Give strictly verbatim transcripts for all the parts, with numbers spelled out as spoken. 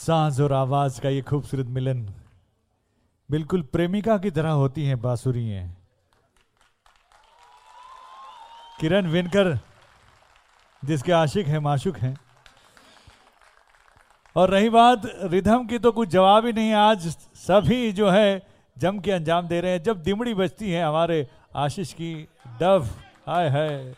सांस और आवाज का ये खूबसूरत मिलन बिल्कुल प्रेमिका की तरह होती हैं बांसुरियां। किरण विनकर जिसके आशिक हैं, माशुक हैं। और रही बात रिदम की तो कुछ जवाब ही नहीं। आज सभी जो है जम के अंजाम दे रहे हैं। जब दिमड़ी बजती है हमारे आशीष की डव, हाय हाय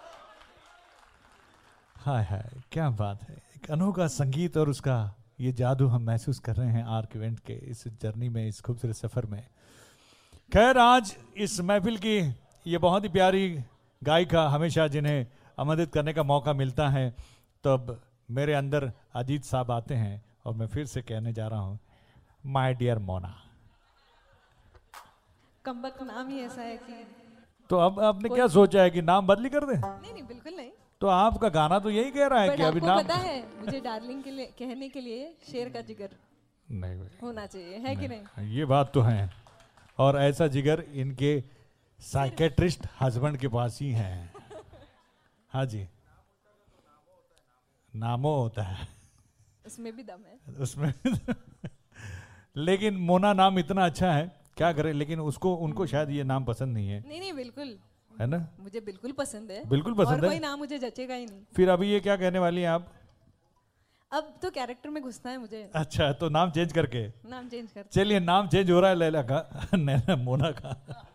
हाय हाय, क्या बात है। एक अनोखा संगीत और उसका ये जादू हम महसूस कर रहे हैं आर्क इवेंट के इस जर्नी में, इस खूबसूरत सफर में। खैर आज इस महफिल की ये बहुत ही प्यारी गायिका, हमेशा जिन्हें आमंत्रित करने का मौका मिलता है, तब मेरे अंदर अजीत साहब आते हैं और मैं फिर से कहने जा रहा हूँ माय डियर मोना। कमबख्त नाम ही ऐसा है कि तो अब आपने क्या सोचा है कि नाम बदली कर दे? नहीं नहीं बिल्कुल नहीं। तो आपका गाना तो यही कह रहा है कि अभी नाम पता है मुझे डार्लिंग के लिए कहने के लिए शेर का जिगर नहीं होना चाहिए, है कि नहीं? ये बात तो है। और ऐसा जिगर इनके साइकेट्रिस्ट हस्बैंड के पास ही है। हाँ जी, नामो होता है, उसमें भी दम है, उसमें लेकिन मोना नाम इतना अच्छा है, क्या करे। लेकिन उसको उनको शायद ये नाम पसंद नहीं है। नहीं नहीं बिल्कुल है ना, मुझे बिल्कुल पसंद है, बिल्कुल पसंद और है। कोई नाम मुझे जचेगा ही नहीं। फिर अभी ये क्या कहने वाली हैं आप? अब तो कैरेक्टर में घुसना है मुझे। अच्छा, तो नाम चेंज करके नाम चेंज कर। चलिए, नाम चेंज हो रहा है लैला का नैना मोना का।